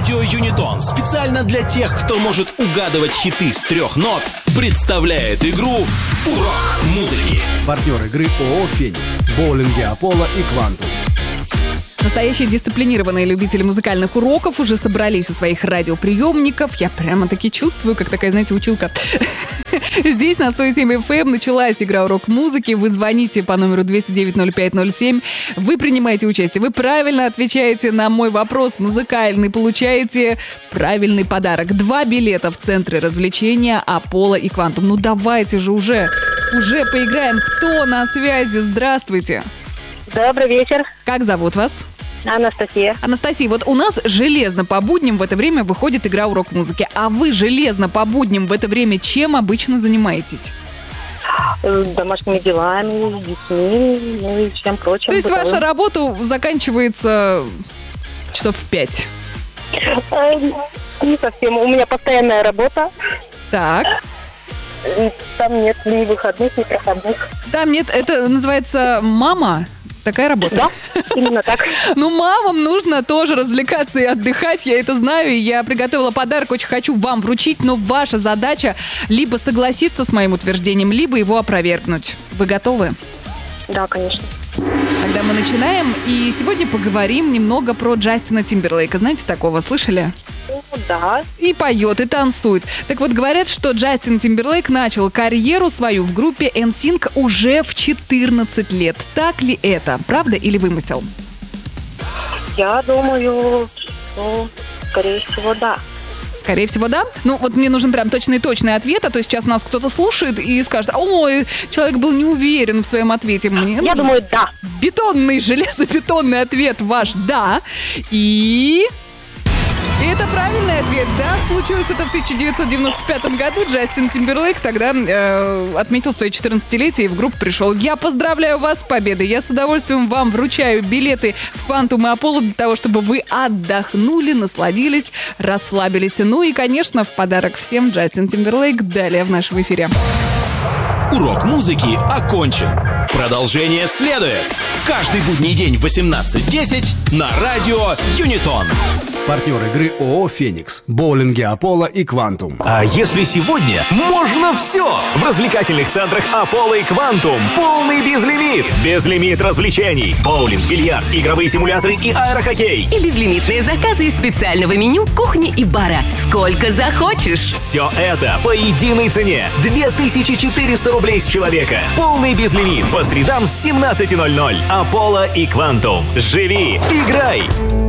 Радио Юнитон специально для тех, кто может угадывать хиты с 3 нот, представляет игру «Урок музыки». Партнер игры ООО «Феникс», боулинги «Аполло» и «Квантум». Настоящие дисциплинированные любители музыкальных уроков уже собрались у своих радиоприемников. Я прямо-таки чувствую, как такая, знаете, училка. Здесь на 107 FM началась игра «Урок музыки». Вы звоните по номеру 209-05-07. Вы принимаете участие. Вы правильно отвечаете на мой вопрос музыкальный. Получаете правильный подарок. 2 билета в центре развлечения «Аполло» и «Квантум». Ну давайте же уже поиграем. Кто на связи? Здравствуйте. Добрый вечер. Как зовут вас? Анастасия. Анастасия, вот у нас железно по будням в это время выходит игра «Урок музыки». А вы железно по будням в это время чем обычно занимаетесь? Домашними делами, с детьми, ну и всем прочим. То есть бытовым. ваша работа заканчивается часов в 5? Не совсем. У меня постоянная работа. Так. Там нет ни выходных, ни проходных. Там нет, это называется «мама». Такая работа. Да, именно так. Ну, мамам нужно тоже развлекаться и отдыхать, я это знаю, и я приготовила подарок, очень хочу вам вручить, но ваша задача либо согласиться с моим утверждением, либо его опровергнуть. Вы готовы? Да, конечно. Тогда мы начинаем, и сегодня поговорим немного про Джастина Тимберлейка. Знаете такого, слышали? Ну, да. И поет, и танцует. Так вот, говорят, что Джастин Тимберлейк начал карьеру свою в группе NSYNC уже в 14 лет. Так ли это? Правда или вымысел? Я думаю, что, скорее всего, да. Скорее всего, да. Ну, вот мне нужен прям точный ответ, а то сейчас нас кто-то слушает и скажет: ой, человек был не уверен в своем ответе. Я думаю, да. Бетонный, железобетонный ответ ваш «да». И это правильный ответ. Да, случилось это в 1995 году. Джастин Тимберлейк тогда отметил свое 14-летие и в группу пришел. Я поздравляю вас с победой. Я с удовольствием вам вручаю билеты в «Квантум» и «Аполло» для того, чтобы вы отдохнули, насладились, расслабились. Ну и, конечно, в подарок всем Джастин Тимберлейк далее в нашем эфире. Урок музыки окончен. Продолжение следует. Каждый будний день в 18:10 на Радио Юнитон. Партнер игры ООО «Феникс», боулинги «Аполло» и «Квантум». А если сегодня можно все? В развлекательных центрах «Аполло» и «Квантум» полный безлимит. Безлимит развлечений. Боулинг, бильярд, игровые симуляторы и аэрохоккей. И безлимитные заказы из специального меню кухни и бара. Сколько захочешь. Все это по единой цене. 2400 рублей с человека. Полный безлимит по средам с 17:00. «Аполло» и «Квантум». Живи, играй.